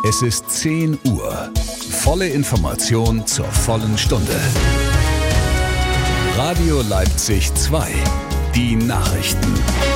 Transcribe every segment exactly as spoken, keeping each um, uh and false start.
Es ist zehn Uhr. Volle Information zur vollen Stunde. Radio Leipzig zwei. Die Nachrichten.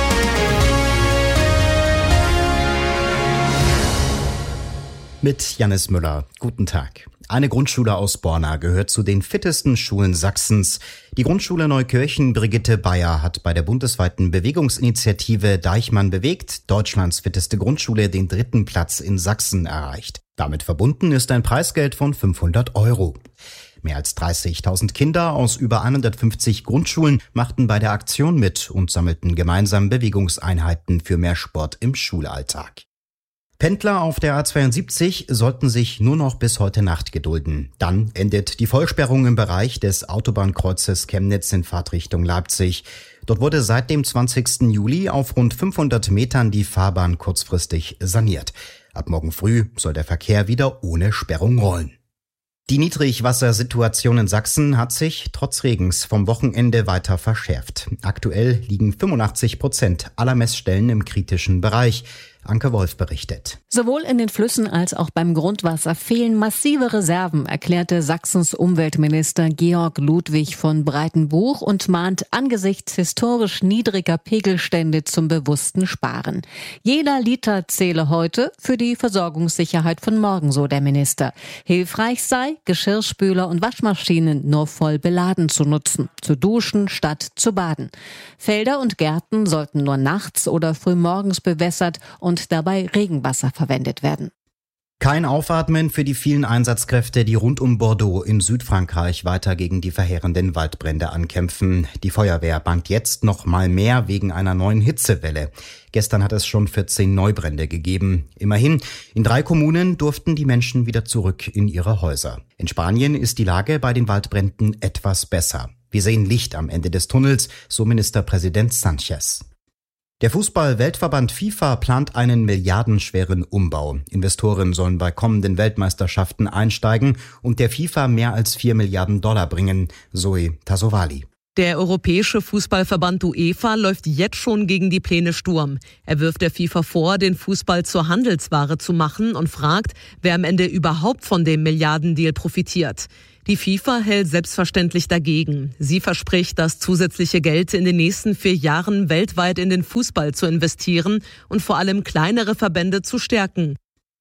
Mit Jannis Müller. Guten Tag. Eine Grundschule aus Borna gehört zu den fittesten Schulen Sachsens. Die Grundschule Neukirchen Brigitte Bayer hat bei der bundesweiten Bewegungsinitiative Deichmann bewegt Deutschlands fitteste Grundschule den dritten Platz in Sachsen erreicht. Damit verbunden ist ein Preisgeld von fünfhundert Euro. Mehr als dreißigtausend Kinder aus über hundertfünfzig Grundschulen machten bei der Aktion mit und sammelten gemeinsam Bewegungseinheiten für mehr Sport im Schulalltag. Pendler auf der A zweiundsiebzig sollten sich nur noch bis heute Nacht gedulden. Dann endet die Vollsperrung im Bereich des Autobahnkreuzes Chemnitz in Fahrtrichtung Leipzig. Dort wurde seit dem zwanzigsten Juli auf rund fünfhundert Metern die Fahrbahn kurzfristig saniert. Ab morgen früh soll der Verkehr wieder ohne Sperrung rollen. Die Niedrigwassersituation in Sachsen hat sich trotz Regens vom Wochenende weiter verschärft. Aktuell liegen fünfundachtzig Prozent aller Messstellen im kritischen Bereich. Anke Wolf berichtet. Sowohl in den Flüssen als auch beim Grundwasser fehlen massive Reserven, erklärte Sachsens Umweltminister Georg Ludwig von Breitenbuch und mahnt angesichts historisch niedriger Pegelstände zum bewussten Sparen. Jeder Liter zähle heute für die Versorgungssicherheit von morgen, so der Minister. Hilfreich sei, Geschirrspüler und Waschmaschinen nur voll beladen zu nutzen, zu duschen statt zu baden. Felder und Gärten sollten nur nachts oder frühmorgens bewässert und und dabei Regenwasser verwendet werden. Kein Aufatmen für die vielen Einsatzkräfte, die rund um Bordeaux in Südfrankreich weiter gegen die verheerenden Waldbrände ankämpfen. Die Feuerwehr bangt jetzt noch mal mehr wegen einer neuen Hitzewelle. Gestern hat es schon vierzehn Neubrände gegeben. Immerhin, in drei Kommunen durften die Menschen wieder zurück in ihre Häuser. In Spanien ist die Lage bei den Waldbränden etwas besser. Wir sehen Licht am Ende des Tunnels, so Ministerpräsident Sánchez. Der Fußball-Weltverband FIFA plant einen milliardenschweren Umbau. Investoren sollen bei kommenden Weltmeisterschaften einsteigen und der FIFA mehr als vier Milliarden Dollar bringen. Zoe Tassovali. Der europäische Fußballverband UEFA läuft jetzt schon gegen die Pläne Sturm. Er wirft der FIFA vor, den Fußball zur Handelsware zu machen und fragt, wer am Ende überhaupt von dem Milliardendeal profitiert. Die FIFA hält selbstverständlich dagegen. Sie verspricht, das zusätzliche Geld in den nächsten vier Jahren weltweit in den Fußball zu investieren und vor allem kleinere Verbände zu stärken.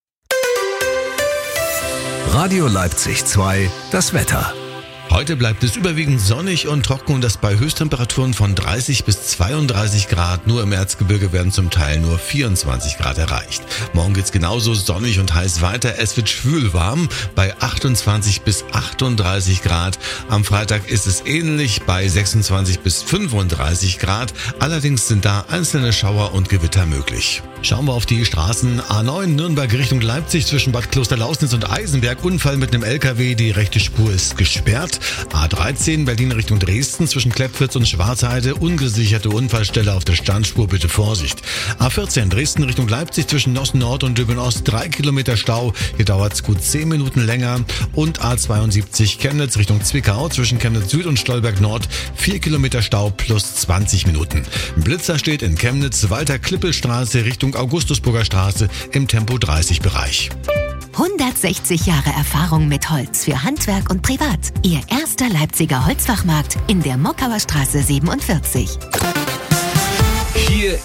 Radio Leipzig zwei, das Wetter. Heute bleibt es überwiegend sonnig und trocken und das bei Höchsttemperaturen von dreißig bis zweiunddreißig Grad. Nur im Erzgebirge werden zum Teil nur vierundzwanzig Grad erreicht. Morgen geht's genauso sonnig und heiß weiter. Es wird schwülwarm bei achtundzwanzig bis achtunddreißig Grad. Am Freitag ist es ähnlich bei sechsundzwanzig bis fünfunddreißig Grad. Allerdings sind da einzelne Schauer und Gewitter möglich. Schauen wir auf die Straßen. A neun Nürnberg Richtung Leipzig zwischen Bad Klosterlausnitz und Eisenberg. Unfall mit einem L K W. Die rechte Spur ist gesperrt. A dreizehn Berlin Richtung Dresden zwischen Kleppwitz und Schwarzheide. Ungesicherte Unfallstelle auf der Standspur. Bitte Vorsicht. A vierzehn Dresden Richtung Leipzig zwischen Nossen Nord und Döben Ost. Drei Kilometer Stau. Hier dauert es gut zehn Minuten länger. Und A zweiundsiebzig Chemnitz Richtung Zwickau zwischen Chemnitz Süd und Stolberg Nord. Vier Kilometer Stau plus zwanzig Minuten. Blitzer steht in Chemnitz Walter-Klippel-Straße Richtung Augustusburger Straße im Tempo dreißig Bereich. hundertsechzig Jahre Erfahrung mit Holz für Handwerk und Privat. Ihr erster Leipziger Holzfachmarkt in der Mockauer Straße siebenundvierzig. Hier